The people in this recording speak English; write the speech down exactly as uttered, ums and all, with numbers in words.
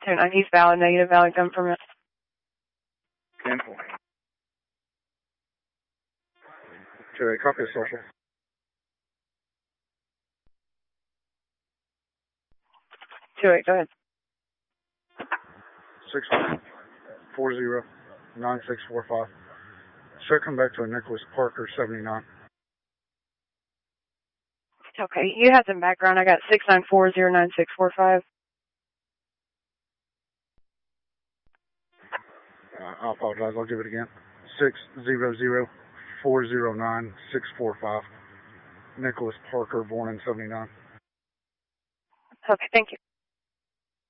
two nine, he's valid, negative, valid government. ten four. two eight, copy of social. two eight, go ahead. six one four zero nine six four five. Should come back to a Nicholas Parker seventy-nine. Okay, you had some background. I got six nine four zero nine six four five. Uh, I apologize. I'll give it again. six zero zero four zero nine six four five. Nicholas Parker, born in seventy-nine. Okay, thank you.